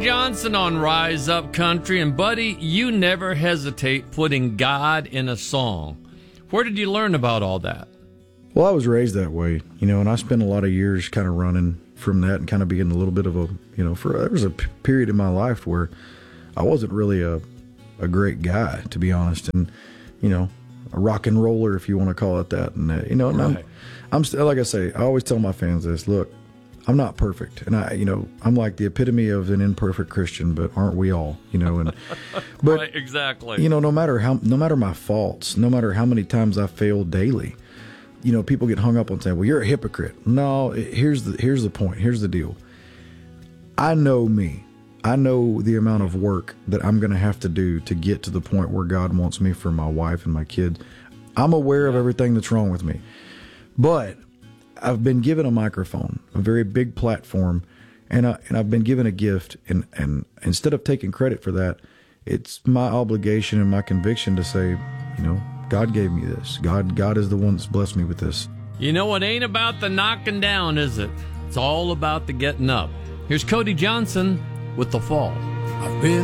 Johnson on Rise Up Country. And buddy, you never hesitate putting God in a song. Where did you learn about all that? Well, I was raised that way, and I spent a lot of years kind of running from that and kind of being a little bit of a, there was a period in my life where I wasn't really a great guy, to be honest, and, a rock and roller, if you want to call it that. And, Right. I'm still, like I say, I always tell my fans this, look, I'm not perfect. And I'm like the epitome of an imperfect Christian, but aren't we all, but Right, exactly. no matter my faults, no matter how many times I fail daily, people get hung up on saying, well, you're a hypocrite. No, here's the point. Here's the deal. I know me. I know the amount of work that I'm going to have to do to get to the point where God wants me for my wife and my kids. I'm aware of everything that's wrong with me. But I've been given a microphone, a very big platform, and I've been given a gift. And instead of taking credit for that, it's my obligation and my conviction to say, God gave me this. God is the one that's blessed me with this. It ain't about the knocking down, is it? It's all about the getting up. Here's Cody Johnson with The Fall. I've been